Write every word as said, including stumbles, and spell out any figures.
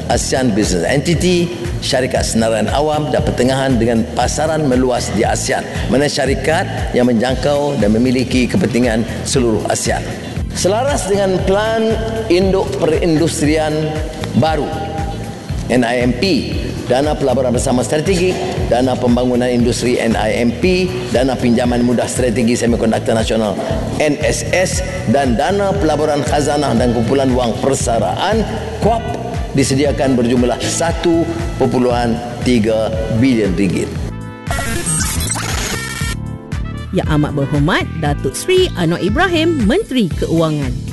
ASEAN Business Entity, syarikat senaran awam dan pertengahan dengan pasaran meluas di ASEAN, mana syarikat yang menjangkau dan memiliki kepentingan seluruh ASEAN. Selaras dengan Plan Induk Perindustrian Baru N I M P, Dana Pelaburan Bersama Strategik, Dana Pembangunan Industri N I M P, Dana Pinjaman Mudah Strategi Semikonduktor Nasional N S S dan Dana Pelaburan Khazanah dan Kumpulan Wang Persaraan K U A P disediakan berjumlah satu perpuluhan tiga bilion ringgit. Yang amat berhormat Datuk Seri Anwar Ibrahim, Menteri Keuangan.